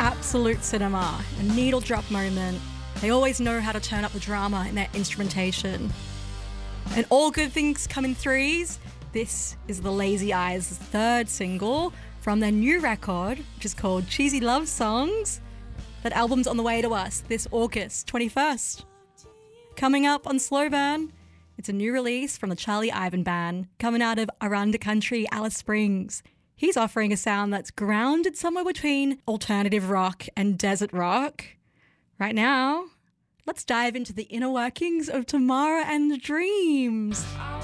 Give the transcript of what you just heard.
absolute cinema, a needle drop moment. They always know how to turn up the drama in their instrumentation. And all good things come in threes. This is the Lazy Eyes' third single from their new record, which is called Cheesy Love Songs. That album's on the way to us this August 21st. Coming up on Slow Burn, it's a new release from the Charlie Ivan Band, coming out of Aranda Country, Alice Springs. He's offering a sound that's grounded somewhere between alternative rock and desert rock. Right now, let's dive into the inner workings of Tamara and the Dreams.